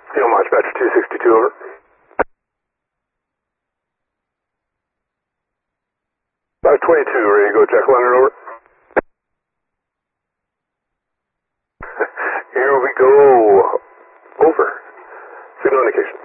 Field Launch Batch 262, over. About 22, ready to go check Leonard, over. Here we go. Over. Signal indication.